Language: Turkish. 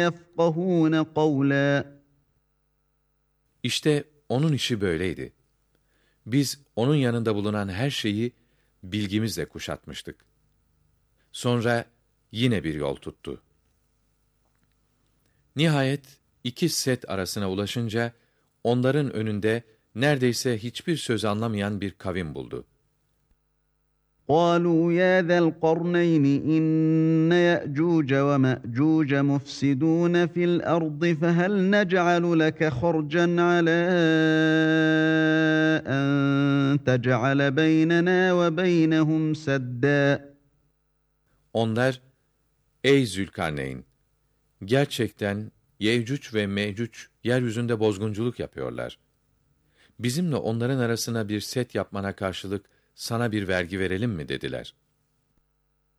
يَفْقَهُونَ قَوْلًا. İşte onun işi böyleydi. Biz onun yanında bulunan her şeyi bilgimizle kuşatmıştık. Sonra yine bir yol tuttu. Nihayet iki set arasına ulaşınca onların önünde neredeyse hiçbir söz anlamayan bir kavim buldu. قَالُوا يَا ذَا الْقَرْنَيْنِ إِنَّ يَأْجُوجَ وَمَأْجُوجَ مُفْسِدُونَ فِي الْأَرْضِ فَهَلْ نَجْعَلُ لَكَ خَرْجًا عَلَىٰ أَن تَجْعَلَ بَيْنَنَا وَبَيْنَهُمْ سَدًّا. Onlar, ey Zülkarneyn! Gerçekten Yecüc ve Mecüc yeryüzünde bozgunculuk yapıyorlar. Bizimle onların arasına bir set yapmana karşılık sana bir vergi verelim mi dediler.